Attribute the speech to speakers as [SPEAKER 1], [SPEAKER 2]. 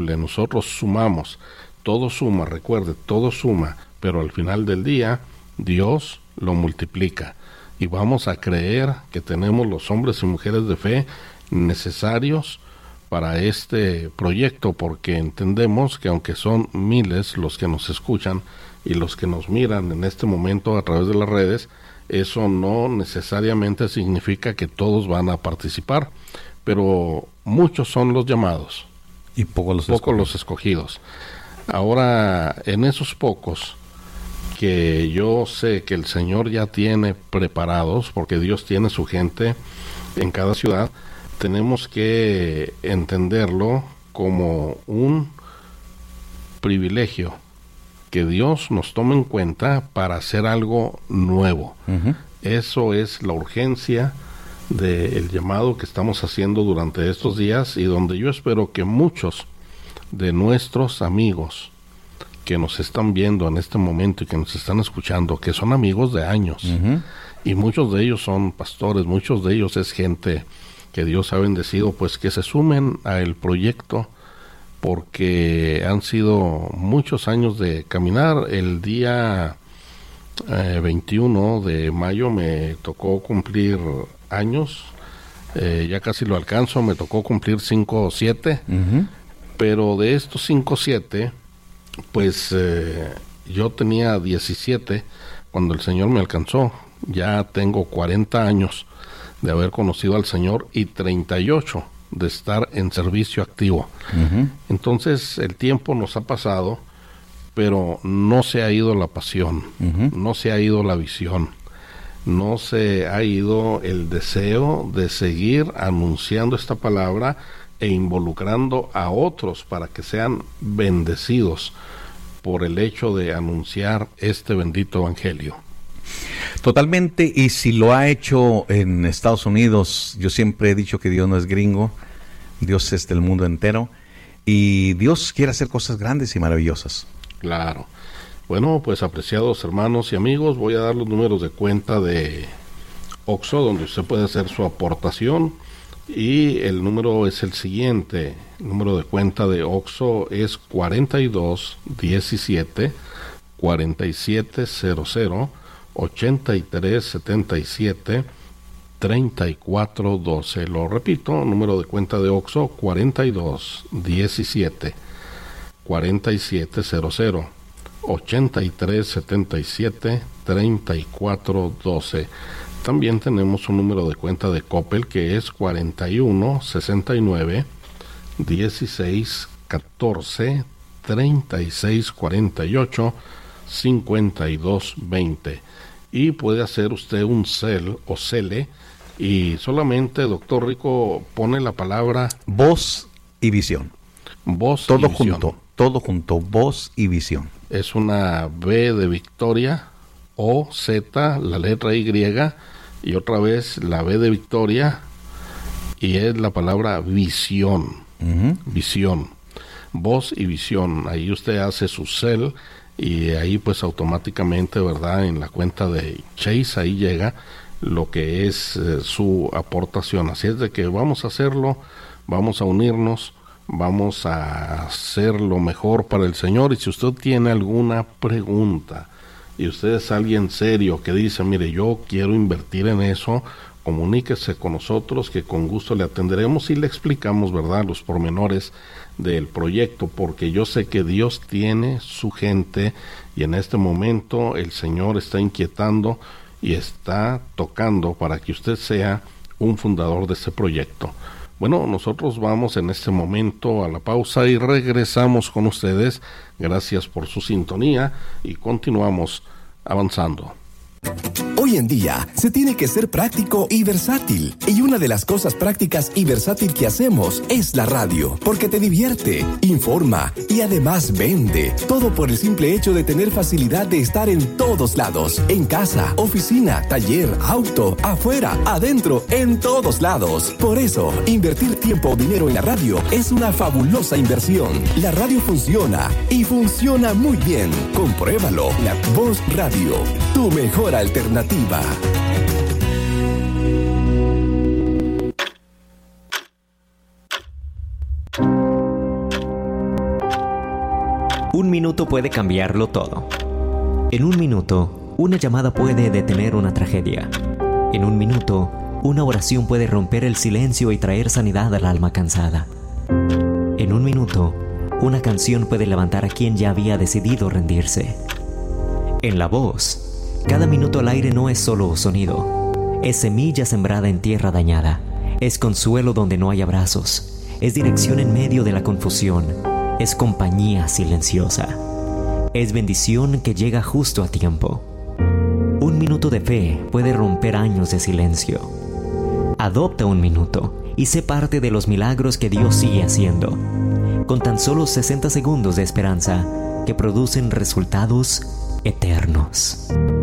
[SPEAKER 1] nosotros sumamos, todo suma, recuerde, todo suma, pero al final del día Dios lo multiplica y vamos a creer que tenemos los hombres y mujeres de fe necesarios para este proyecto, porque entendemos que aunque son miles los que nos escuchan y los que nos miran en este momento a través de las redes, eso no necesariamente significa que todos van a participar, pero muchos son los llamados
[SPEAKER 2] y pocos
[SPEAKER 1] los escogidos. Ahora, en esos pocos que yo sé que el Señor ya tiene preparados, porque Dios tiene su gente en cada ciudad, tenemos que entenderlo como un privilegio que Dios nos tome en cuenta para hacer algo nuevo. Uh-huh. Eso es la urgencia del llamado que estamos haciendo durante estos días, y donde yo espero que muchos de nuestros amigos que nos están viendo en este momento y que nos están escuchando, que son amigos de años, uh-huh, y muchos de ellos son pastores, muchos de ellos es gente que Dios ha bendecido, pues que se sumen a el proyecto, porque han sido muchos años de caminar. El día 21 de mayo me tocó cumplir años, ya casi lo alcanzo, me tocó cumplir 5 o 7, uh-huh, pero de estos 5 o 7, pues yo tenía 17 cuando el Señor me alcanzó. Ya tengo 40 años de haber conocido al Señor y 38 de estar en servicio activo. Uh-huh. Entonces el tiempo nos ha pasado, pero no se ha ido la pasión, uh-huh, no se ha ido la visión, no se ha ido el deseo de seguir anunciando esta palabra e involucrando a otros para que sean bendecidos por el hecho de anunciar este bendito evangelio.
[SPEAKER 2] Totalmente, y si lo ha hecho en Estados Unidos, yo siempre he dicho que Dios no es gringo, Dios es del mundo entero, y Dios quiere hacer cosas grandes y maravillosas.
[SPEAKER 1] Claro. Bueno, pues apreciados hermanos y amigos, voy a dar los números de cuenta de OXXO, donde usted puede hacer su aportación, y el número es el siguiente. El número de cuenta de OXXO es 4217 4700 8377 3412. Lo repito, número de cuenta de OXXO 4217 4700 8377 3412. También tenemos un número de cuenta de Coppel que es 4169 16 14 36 48 52 20. Y puede hacer usted un CEL o CELE, y solamente, doctor Rico, pone la palabra
[SPEAKER 2] voz y visión.
[SPEAKER 1] Voz
[SPEAKER 2] todo
[SPEAKER 1] y visión.
[SPEAKER 2] Todo junto, voz y visión.
[SPEAKER 1] Es una V de Victoria, O, Z, la letra Y, y otra vez la V de Victoria, y es la palabra visión. Uh-huh. Visión. Voz y visión. Ahí usted hace su CEL, y ahí pues automáticamente, ¿verdad?, en la cuenta de Chase, ahí llega lo que es su aportación. Así es de que vamos a hacerlo, vamos a unirnos, vamos a hacer lo mejor para el Señor. Y si usted tiene alguna pregunta y usted es alguien serio que dice, mire, yo quiero invertir en eso, comuníquese con nosotros, que con gusto le atenderemos y le explicamos, ¿verdad?, los pormenores del proyecto, porque yo sé que Dios tiene su gente, y en este momento el Señor está inquietando y está tocando para que usted sea un fundador de este proyecto. Bueno, nosotros vamos en este momento a la pausa y regresamos con ustedes. Gracias por su sintonía y continuamos avanzando.
[SPEAKER 3] Hoy en día se tiene que ser práctico y versátil, y una de las cosas prácticas y versátil que hacemos es la radio, porque te divierte, informa y además vende, todo por el simple hecho de tener facilidad de estar en todos lados, en casa, oficina, taller, auto, afuera, adentro, en todos lados. Por eso, invertir tiempo o dinero en la radio es una fabulosa inversión. La radio funciona, y funciona muy bien. Compruébalo. La Voz Radio, tu mejor alternativa.
[SPEAKER 4] Un minuto puede cambiarlo todo. En un minuto, una llamada puede detener una tragedia. En un minuto, una oración puede romper el silencio y traer sanidad al alma cansada. En un minuto, una canción puede levantar a quien ya había decidido rendirse. En la voz, cada minuto al aire no es solo sonido. Es semilla sembrada en tierra dañada. Es consuelo donde no hay abrazos. Es dirección en medio de la confusión. Es compañía silenciosa. Es bendición que llega justo a tiempo. Un minuto de fe puede romper años de silencio. Adopta un minuto y sé parte de los milagros que Dios sigue haciendo. Con tan solo 60 segundos de esperanza que producen resultados eternos.